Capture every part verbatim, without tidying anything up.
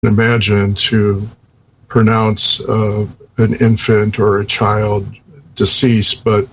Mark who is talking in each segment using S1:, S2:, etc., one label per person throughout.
S1: imagine to pronounce uh, an infant or a child deceased, but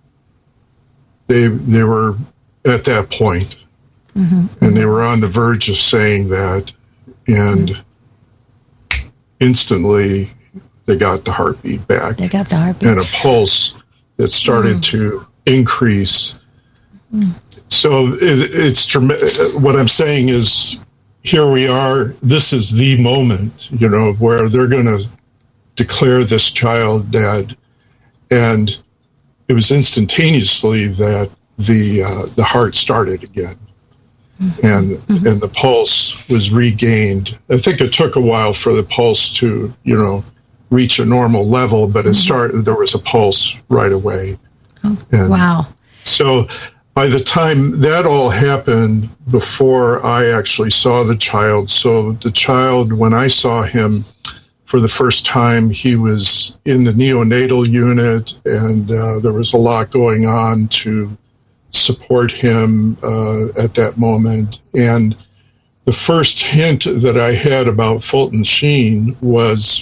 S1: they they were at that point, mm-hmm. and they were on the verge of saying that, and mm-hmm. instantly they got the heartbeat back.
S2: They got the heartbeat.
S1: And a pulse that started mm-hmm. to increase. Mm-hmm. So it, it's what I'm saying is, here we are. This is the moment, you know, where they're going to declare this child dead, and it was instantaneously that the uh, the heart started again, mm-hmm. and mm-hmm. and the pulse was regained. I think it took a while for the pulse to, you know, reach a normal level, but it mm-hmm. started. There was a pulse right away.
S2: Oh,
S1: and
S2: wow!
S1: So by the time that all happened, before I actually saw the child, so the child, when I saw him for the first time, he was in the neonatal unit, and uh, there was a lot going on to support him uh, at that moment. And the first hint that I had about Fulton Sheen was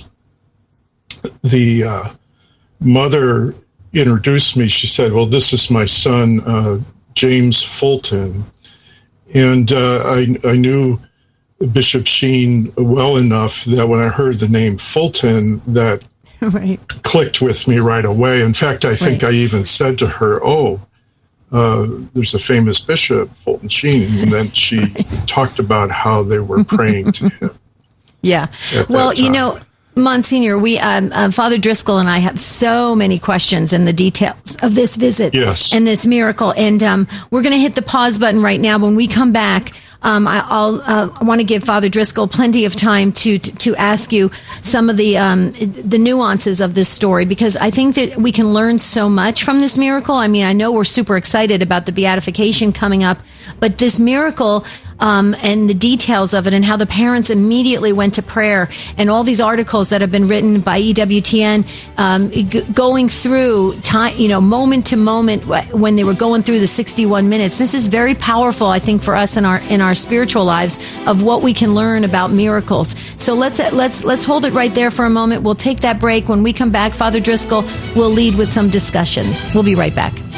S1: the uh, mother introduced me. She said, well, this is my son, uh, James Fulton. And uh, I, I knew Bishop Sheen well enough that when I heard the name Fulton, that right. clicked with me right away. In fact, I think right. I even said to her, oh, uh, there's a famous bishop, Fulton Sheen. And then she right. talked about how they were praying to him.
S2: Yeah. Well, you know, Monsignor, we, um, uh, Father Driscoll and I have so many questions in the details of this visit
S1: yes.
S2: and this miracle. And um, we're going to hit the pause button right now. When we come back, um, I, I'll uh, I want to give Father Driscoll plenty of time to to, to ask you some of the um, the nuances of this story, because I think that we can learn so much from this miracle. I mean, I know we're super excited about the beatification coming up, but this miracle um, and the details of it, and how the parents immediately went to prayer, and all these articles that have been written by E W T N um, g- going through time, you know, moment to moment when they were going through the sixty-one minutes. This is very powerful, I think, for us in our in our spiritual lives of what we can learn about miracles. So let's let's let's hold it right there for a moment. We'll take that break. When we come back, Father Driscoll will lead with some discussions. We'll be right back.